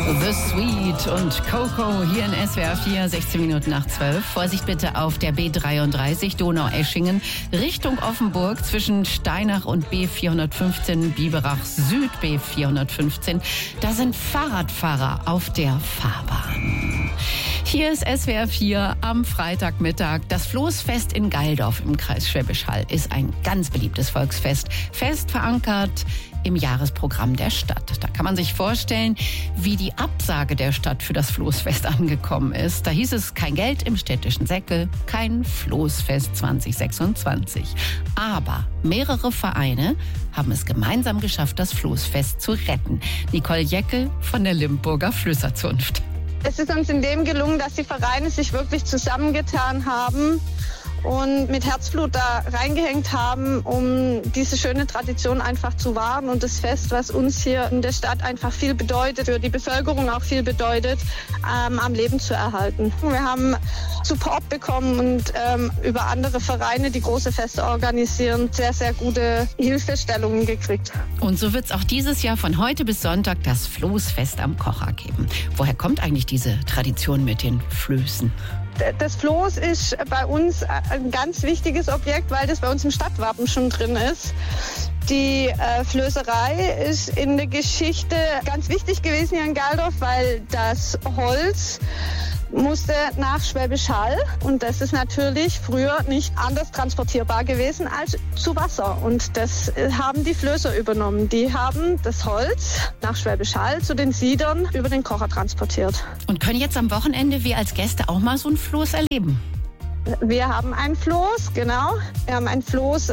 The Sweet und Coco hier in SWR 4, 16 Minuten nach 12. Vorsicht bitte auf der B33 Donaueschingen Richtung Offenburg zwischen Steinach und B415 Biberach Süd B415. Da sind Fahrradfahrer auf der Fahrbahn. Hier ist SWR 4 am Freitagmittag. Das Floßfest in Gaildorf im Kreis Schwäbisch Hall ist ein ganz beliebtes Volksfest. Fest verankert im Jahresprogramm der Stadt. Da kann man sich vorstellen, wie die Absage der Stadt für das Floßfest angekommen ist. Da hieß es, kein Geld im städtischen Säckel, kein Floßfest 2026. Aber mehrere Vereine haben es gemeinsam geschafft, das Floßfest zu retten. Nicole Jeckel von der Limburger Flößerzunft. Es ist uns in dem gelungen, dass die Vereine sich wirklich zusammengetan haben und mit Herzblut da reingehängt haben, um diese schöne Tradition einfach zu wahren und das Fest, was uns hier in der Stadt einfach viel bedeutet, für die Bevölkerung auch viel bedeutet, am Leben zu erhalten. Wir haben Support bekommen und über andere Vereine, die große Feste organisieren, sehr, sehr gute Hilfestellungen gekriegt. Und so wird es auch dieses Jahr von heute bis Sonntag das Floßfest am Kocher geben. Woher kommt eigentlich diese Tradition mit den Flößen? Das Floß ist bei uns ein ganz wichtiges Objekt, weil das bei uns im Stadtwappen schon drin ist. Die Flößerei ist in der Geschichte ganz wichtig gewesen hier in Gaildorf, weil das Holz musste nach Schwäbisch Hall und das ist natürlich früher nicht anders transportierbar gewesen als zu Wasser und das haben die Flößer übernommen. Die haben das Holz nach Schwäbisch Hall zu den Siedern über den Kocher transportiert. Und können jetzt am Wochenende wir als Gäste auch mal so ein Floß erleben? Wir haben ein Floß, genau. Wir haben ein Floß,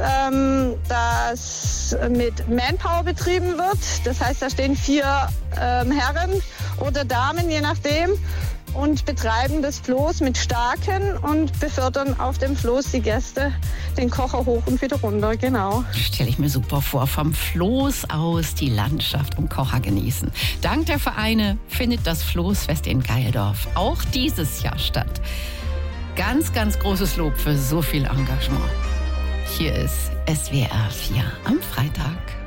das mit Manpower betrieben wird. Das heißt, da stehen 4 Herren oder Damen, je nachdem, und betreiben das Floß mit Staken und befördern auf dem Floß die Gäste den Kocher hoch und wieder runter, genau. Stelle ich mir super vor, vom Floß aus die Landschaft und Kocher genießen. Dank der Vereine findet das Floßfest in Gaildorf auch dieses Jahr statt. Ganz, ganz großes Lob für so viel Engagement. Hier ist SWR 4 am Freitag.